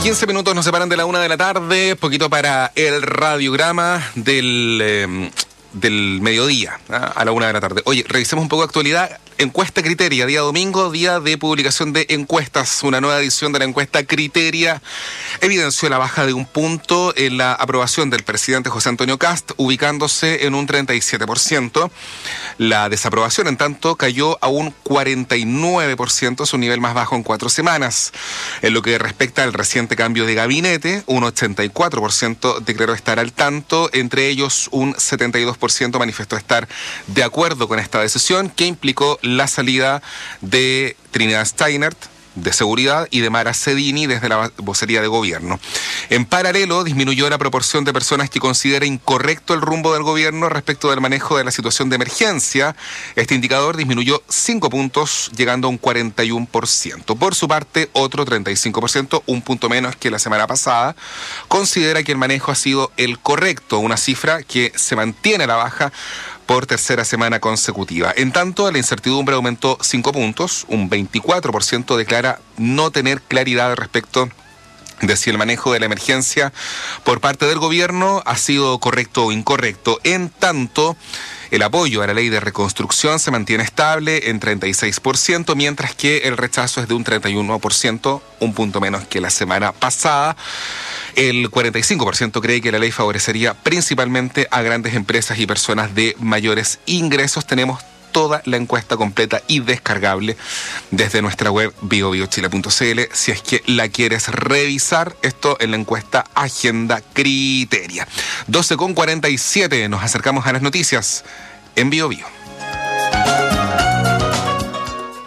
15 minutos nos separan de la 1 de la tarde, poquito para el radiograma del mediodía, a la 1 de la tarde. Oye, revisemos un poco de actualidad. Encuesta Criteria, día domingo, día de publicación de encuestas. Una nueva edición de la encuesta Criteria evidenció la baja de un punto en la aprobación del presidente José Antonio Kast, ubicándose en un 37%. La desaprobación, en tanto, cayó a un 49%, su nivel más bajo en 4 semanas. En lo que respecta al reciente cambio de gabinete, un 84% declaró estar al tanto, entre ellos un 72% manifestó estar de acuerdo con esta decisión, que implicó la salida de Trinidad Steinert, de Seguridad, y de Mara Cedini desde la vocería de gobierno. En paralelo, disminuyó la proporción de personas que considera incorrecto el rumbo del gobierno respecto del manejo de la situación de emergencia. Este indicador disminuyó 5 puntos, llegando a un 41%. Por su parte, otro 35%, un punto menos que la semana pasada, considera que el manejo ha sido el correcto, una cifra que se mantiene a la baja por tercera semana consecutiva. En tanto, la incertidumbre aumentó 5 puntos, un 24% declara no tener claridad respecto de si el manejo de la emergencia por parte del gobierno ha sido correcto o incorrecto. En tanto, el apoyo a la ley de reconstrucción se mantiene estable en 36%, mientras que el rechazo es de un 31%, un punto menos que la semana pasada. El 45% cree que la ley favorecería principalmente a grandes empresas y personas de mayores ingresos. Tenemos toda la encuesta completa y descargable desde nuestra web biobiochile.cl si es que la quieres revisar. Esto en la encuesta Agenda Criteria. 12:47, nos acercamos a las noticias en Bio Bio.